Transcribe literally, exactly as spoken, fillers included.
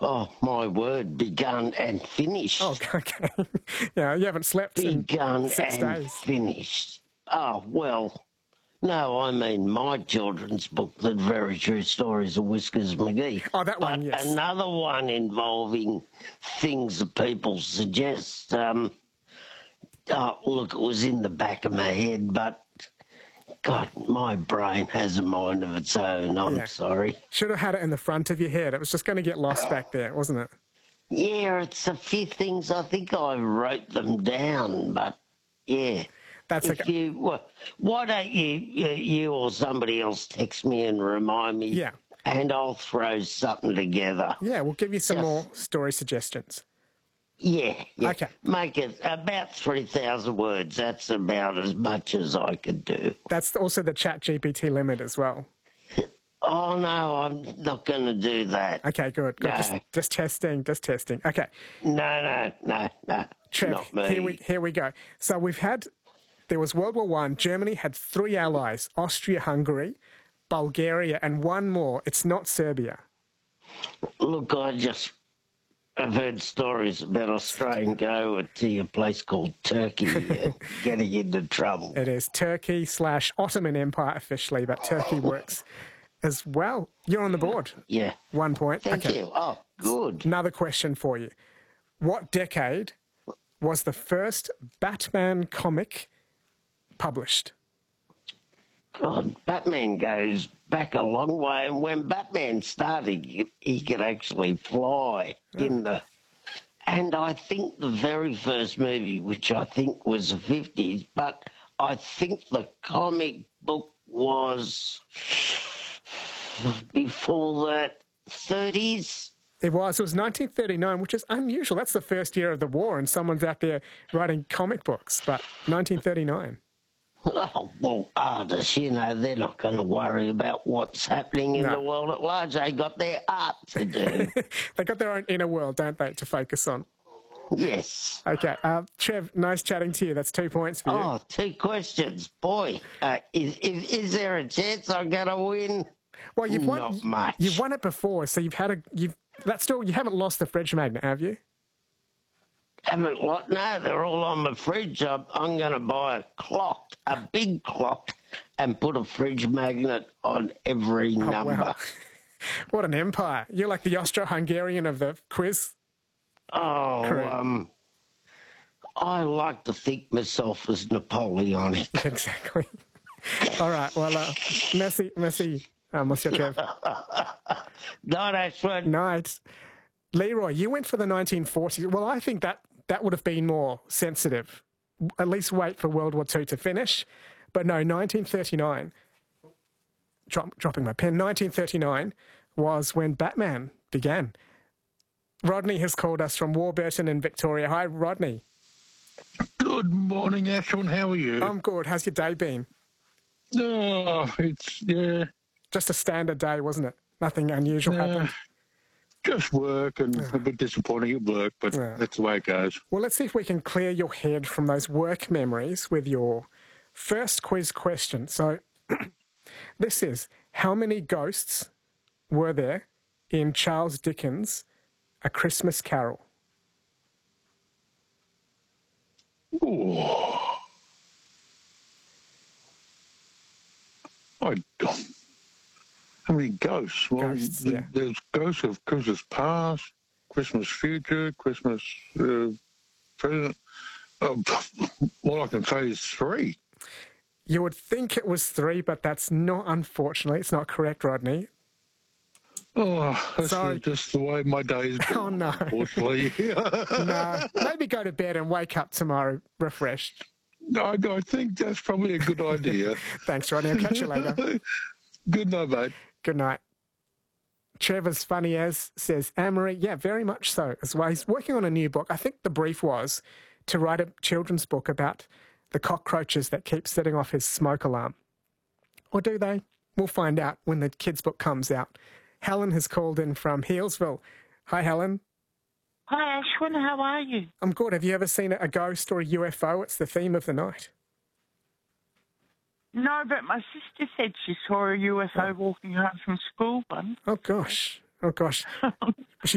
Oh, my word, begun and finished. Oh, okay. Yeah, you haven't slept in Begun six and days. finished. Oh, well, no, I mean my children's book, The Very True Stories of Whiskers McGee. Oh, that but one, yes. another one involving things that people suggest. Um, oh, look, it was in the back of my head, but God, my brain has a mind of its own. I'm Yeah. sorry. Should have had it in the front of your head. It was just going to get lost back there, wasn't it? Yeah, it's a few things. I think I wrote them down, but yeah. That's if okay. you, well, why don't you, you, you or somebody else text me and remind me? Yeah. And I'll throw something together. Yeah, we'll give you some Just- more story suggestions. Yeah, yeah. Okay. Make it about three thousand words. That's about as much as I could do. That's also the Chat G P T limit as well. Oh, no, I'm not going to do that. Okay, good. good. No. Just, just testing, just testing. Okay. No, no, no, no. Trev, not me. here we here we go. So we've had, there was World War One. Germany had three allies: Austria-Hungary, Bulgaria, and one more. It's not Serbia. Look, I just I've heard stories about Australian go to a place called Turkey uh, getting into trouble. It is Turkey slash Ottoman Empire officially, but Turkey works as well. You're on the board. Yeah. One point. Thank Okay. you. Oh, good. Another question for you. What decade was the first Batman comic published? God, Batman goes back a long way, and when Batman started, he, he could actually fly in the. And I think the very first movie, which I think was the fifties, but I think the comic book was before that, thirties. It was. It was nineteen thirty-nine, which is unusual. That's the first year of the war, and someone's out there writing comic books. But nineteen thirty-nine. Oh, well, artists, you know, they're not going to worry about what's happening in No. the world at large. They got their art to do. They got their own inner world, don't they, to focus on? Yes. Okay. Uh, Trev, nice chatting to you. That's two points for you. Oh, two questions. Boy, uh, is, is, is there a chance I'm going to win? Well, you've won. Not much. You've won it before, so you've had a. You've that's still. You haven't lost the fridge magnet, have you? Haven't what? No, they're all on the fridge. I'm, I'm going to buy a clock, a big clock, and put a fridge magnet on every number. Wow. What an empire. You're like the Austro-Hungarian of the quiz. Oh, Crew. um, I like to think myself as Napoleonic. Exactly. All right. Well, uh, merci, merci, uh, Monsieur Trev. Not Ashford. Night. Leroy, you went for the nineteen forties. Well, I think that, that would have been more sensitive. At least wait for World War Two to finish. But no, nineteen thirty-nine, drop, dropping my pen, nineteen thirty-nine was when Batman began. Rodney has called us from Warburton in Victoria. Hi, Rodney. Good morning, Ashwin. How are you? I'm good. How's your day been? Oh, it's, yeah, Just a standard day, wasn't it? Nothing unusual uh, happened. just work and a bit disappointing at work, but Yeah. that's the way it goes. Well, let's see if we can clear your head from those work memories with your first quiz question. So this is, how many ghosts were there in Charles Dickens' A Christmas Carol? Oh. I don't. How many ghosts? Well, Ghosts, th- yeah. there's ghosts of Christmas past, Christmas future, Christmas uh, present. Oh, all I can say is three. You would think it was three, but that's not, unfortunately. It's not correct, Rodney. Oh, that's Sorry. just the way my days go. Oh, no. Unfortunately. No, maybe go to bed and wake up tomorrow refreshed. No, I think that's probably a good idea. Thanks, Rodney. I'll catch you later. Good night, mate. Good night. Trevor's funny as says, Amory, yeah, very much so as well. He's working on a new book. I think the brief was to write a children's book about the cockroaches that keep setting off his smoke alarm. Or do they? We'll find out when the kids' book comes out. Helen has called in from Healesville. Hi, Helen. Hi, Ashwin. How are you? I'm good. Have you ever seen a ghost or a U F O? It's the theme of the night. No, but my sister said she saw a U F O walking home from school, bun. Oh, gosh. Oh, gosh. She